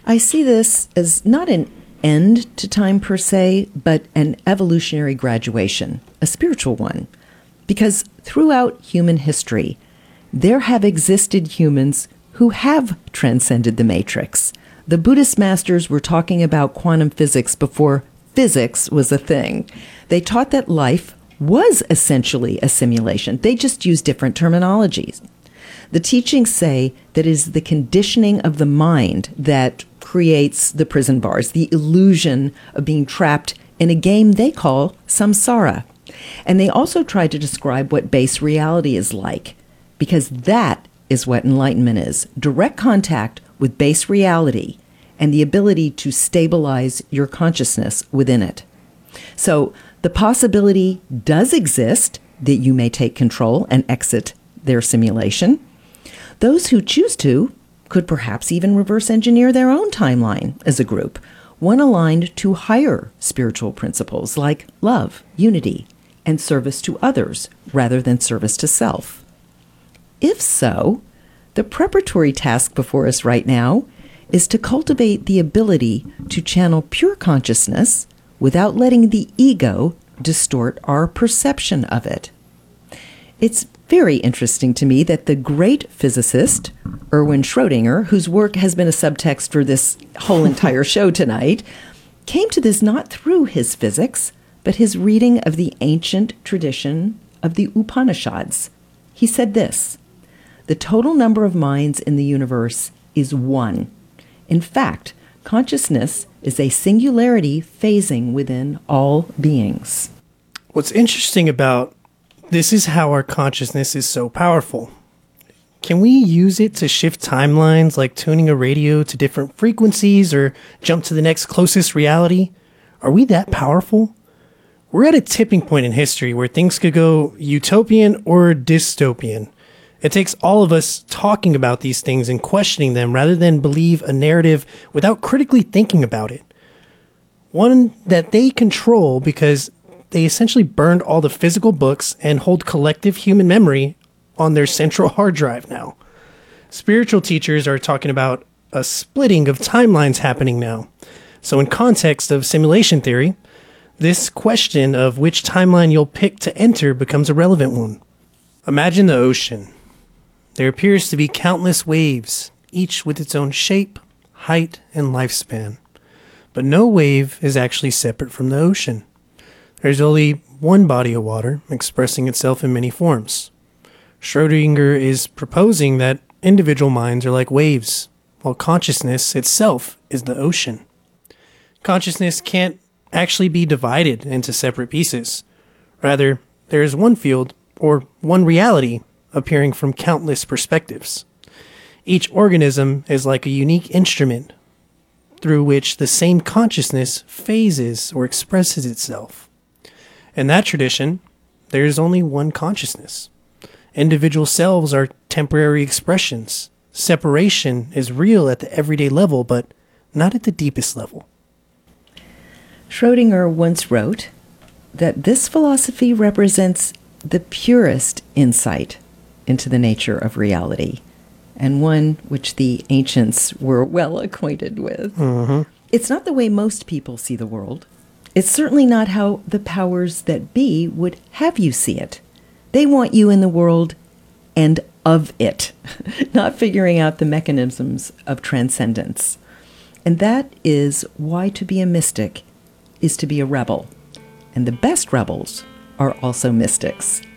I see this as not an end to time per se, but an evolutionary graduation, a spiritual one. Because throughout human history, there have existed humans who have transcended the matrix. The Buddhist masters were talking about quantum physics before physics was a thing. They taught that life was essentially a simulation. They just used different terminologies. The teachings say that it is the conditioning of the mind that creates the prison bars, the illusion of being trapped in a game they call samsara. And they also tried to describe what base reality is like, because that is what enlightenment is: direct contact with base reality and the ability to stabilize your consciousness within it. So the possibility does exist that you may take control and exit their simulation. Those who choose to could perhaps even reverse engineer their own timeline as a group, one aligned to higher spiritual principles like love, unity, and service to others rather than service to self. If so, the preparatory task before us right now is to cultivate the ability to channel pure consciousness without letting the ego distort our perception of it. It's very interesting to me that the great physicist, Erwin Schrödinger, whose work has been a subtext for this whole entire show tonight, came to this not through his physics, but his reading of the ancient tradition of the Upanishads. He said this: "The total number of minds in the universe is one. In fact, consciousness is a singularity phasing within all beings." What's interesting about this is how our consciousness is so powerful. Can we use it to shift timelines, like tuning a radio to different frequencies or jump to the next closest reality? Are we that powerful? We're at a tipping point in history where things could go utopian or dystopian. It takes all of us talking about these things and questioning them rather than believe a narrative without critically thinking about it. One that they control because they essentially burned all the physical books and hold collective human memory on their central hard drive now. Spiritual teachers are talking about a splitting of timelines happening now. So in context of simulation theory, this question of which timeline you'll pick to enter becomes a relevant one. Imagine the ocean. There appears to be countless waves, each with its own shape, height, and lifespan. But no wave is actually separate from the ocean. There's only one body of water expressing itself in many forms. Schrödinger is proposing that individual minds are like waves, while consciousness itself is the ocean. Consciousness can't actually be divided into separate pieces. Rather, there is one field, or one reality, appearing from countless perspectives. Each organism is like a unique instrument through which the same consciousness phases or expresses itself. In that tradition, there is only one consciousness. Individual selves are temporary expressions. Separation is real at the everyday level, but not at the deepest level. Schrödinger once wrote that this philosophy represents the purest insight into the nature of reality, and one which the ancients were well acquainted with. It's not the way most people see the world. It's certainly not how the powers that be would have you see it. They want you in the world and of it, not figuring out the mechanisms of transcendence. And that is why to be a mystic is to be a rebel. And the best rebels are also mystics.